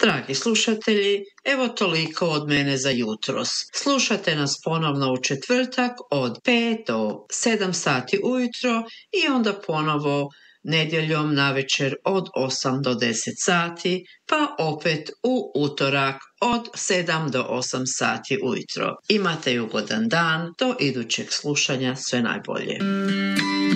Dragi slušatelji, evo toliko od mene za jutros. Slušate nas ponovno u četvrtak od 5 do 7 sati ujutro i onda ponovo nedjeljom navečer od 8 do 10 sati, pa opet u utorak od 7 do 8 sati ujutro. Imate ugodan dan, do idućeg slušanja, sve najbolje.